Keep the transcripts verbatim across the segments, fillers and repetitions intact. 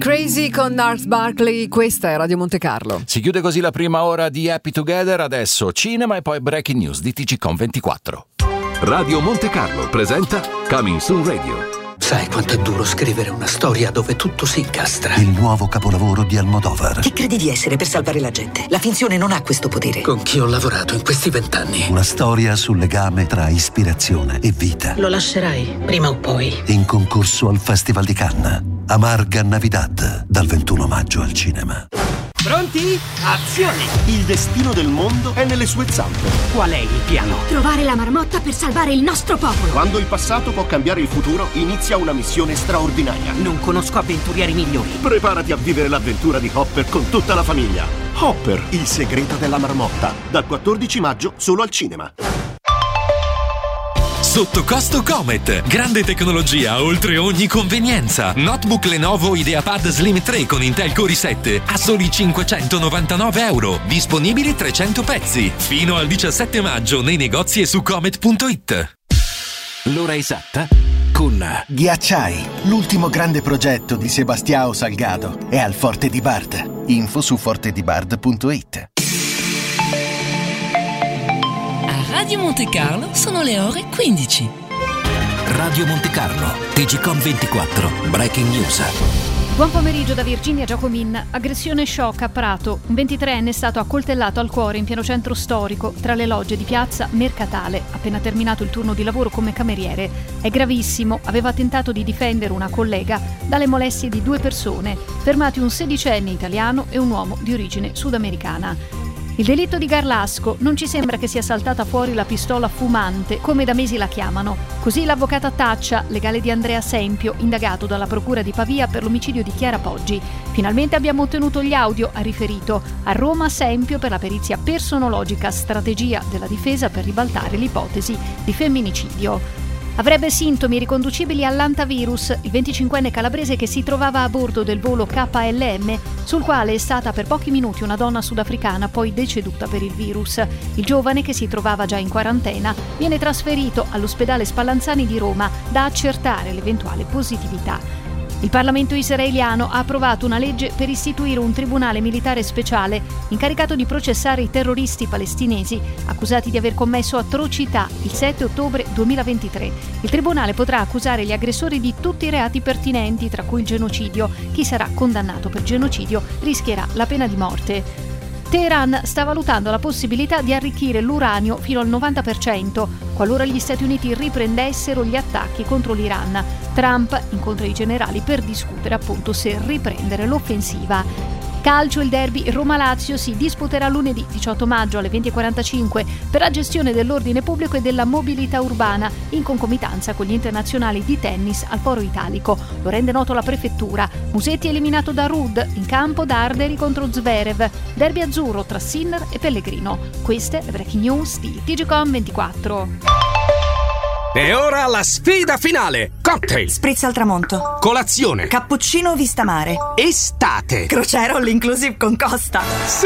Crazy con Nars Barkley, questa è Radio Monte Carlo. Si chiude così la prima ora di Happy Together, adesso cinema e poi breaking news di T G Com ventiquattro. Radio Monte Carlo presenta Coming Soon Radio. Sai quanto è duro scrivere una storia dove tutto si incastra? Il nuovo capolavoro di Almodovar. Chi credi di essere per salvare la gente? La finzione non ha questo potere. Con chi ho lavorato in questi vent'anni? Una storia sul legame tra ispirazione e vita. Lo lascerai, prima o poi. In concorso al Festival di Cannes. Amarga Navidad, dal ventuno maggio al cinema. Pronti? Azione! Il destino del mondo è nelle sue zampe. Qual è il piano? Trovare la marmotta per salvare il nostro popolo. Quando il passato può cambiare il futuro, inizia una missione straordinaria. Non conosco avventurieri migliori. Preparati a vivere l'avventura di Hopper con tutta la famiglia. Hopper, il segreto della marmotta. Dal quattordici maggio solo al cinema. Sotto costo Comet. Grande tecnologia oltre ogni convenienza. Notebook Lenovo IdeaPad Slim tre con Intel Core i sette a soli cinquecentonovantanove euro. Disponibili trecento pezzi. Fino al diciassette maggio nei negozi e su comet punto it. L'ora esatta con Ghiacciai, l'ultimo grande progetto di Sebastião Salgado, è al Forte di Bard. Info su forte di bard punto it. Radio Monte Carlo sono le ore quindici. Radio Monte Carlo, T G Com ventiquattro, Breaking News. Buon pomeriggio da Virginia Giacomin. Aggressione shock a Prato. Un ventitreenne è stato accoltellato al cuore in pieno centro storico, tra le logge di piazza Mercatale, appena terminato il turno di lavoro come cameriere. È gravissimo, aveva tentato di difendere una collega dalle molestie di due persone, fermati un sedicenne italiano e un uomo di origine sudamericana. Il delitto di Garlasco, non ci sembra che sia saltata fuori la pistola fumante, come da mesi la chiamano. Così l'avvocata Taccia, legale di Andrea Sempio, indagato dalla procura di Pavia per l'omicidio di Chiara Poggi. Finalmente abbiamo ottenuto gli audio, ha riferito. A Roma Sempio per la perizia personologica, strategia della difesa per ribaltare l'ipotesi di femminicidio. Avrebbe sintomi riconducibili all'antavirus il venticinquenne calabrese che si trovava a bordo del volo K L M, sul quale è stata per pochi minuti una donna sudafricana poi deceduta per il virus. Il giovane, che si trovava già in quarantena, viene trasferito all'ospedale Spallanzani di Roma da accertare l'eventuale positività. Il Parlamento israeliano ha approvato una legge per istituire un tribunale militare speciale incaricato di processare i terroristi palestinesi accusati di aver commesso atrocità il sette ottobre duemilaventitré. Il tribunale potrà accusare gli aggressori di tutti i reati pertinenti, tra cui il genocidio. Chi sarà condannato per genocidio rischierà la pena di morte. Teheran sta valutando la possibilità di arricchire l'uranio fino al novanta per cento, qualora gli Stati Uniti riprendessero gli attacchi contro l'Iran. Trump incontra i generali per discutere appunto se riprendere l'offensiva. Calcio, il derby Roma-Lazio si disputerà lunedì diciotto maggio alle venti e quarantacinque per la gestione dell'ordine pubblico e della mobilità urbana, in concomitanza con gli internazionali di tennis al Foro Italico. Lo rende noto la prefettura. Musetti eliminato da Ruud, in campo Darderi contro Zverev. Derby azzurro tra Sinner e Pellegrino. Queste le breaking news di T G Com ventiquattro. E ora la sfida finale! Cocktail! Spritz al tramonto. Colazione! Cappuccino vista mare. Estate! Crociera all inclusive con Costa.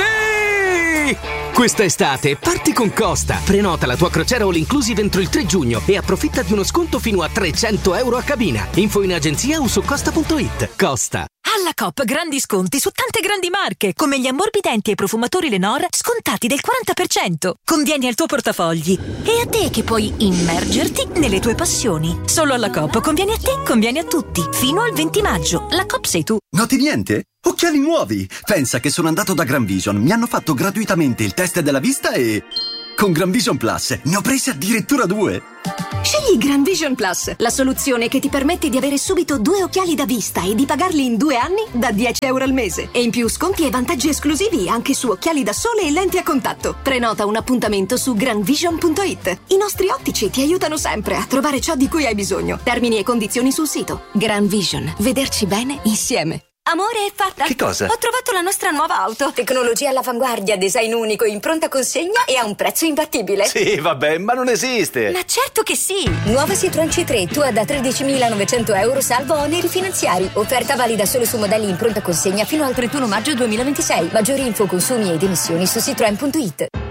Sì! Questa estate parti con Costa. Prenota la tua crociera all inclusive entro il tre giugno e approfitta di uno sconto fino a trecento euro a cabina. Info in agenzia o su costa punto it. Costa. Alla Coop grandi sconti su tante grandi marche, come gli ammorbidenti e i profumatori Lenor, scontati del quaranta per cento. Convieni al tuo portafogli. E a te che puoi immergerti nelle tue passioni. Solo alla Coop conviene a te, conviene a tutti. Fino al venti maggio. La Coop sei tu. Noti niente? Occhiali nuovi! Pensa che sono andato da Gran Vision, mi hanno fatto gratuitamente il test della vista e... con Gran Vision Plus ne ho presi addirittura due! Scegli Gran Vision Plus, la soluzione che ti permette di avere subito due occhiali da vista e di pagarli in due anni da dieci euro al mese. E in più sconti e vantaggi esclusivi anche su occhiali da sole e lenti a contatto. Prenota un appuntamento su gran vision punto it. I nostri ottici ti aiutano sempre a trovare ciò di cui hai bisogno. Termini e condizioni sul sito. Gran Vision. Vederci bene insieme. Amore, è fatta! Che cosa? Ho trovato la nostra nuova auto. Tecnologia all'avanguardia, design unico, in pronta consegna e a un prezzo imbattibile. Sì, vabbè, ma non esiste. Ma certo che sì! Nuova Citroën C tre, tua da tredicimilanovecento euro, salvo oneri finanziari. Offerta valida solo su modelli in pronta consegna fino al trentuno maggio duemilaventisei. Maggiori info, consumi ed emissioni su citroen punto it.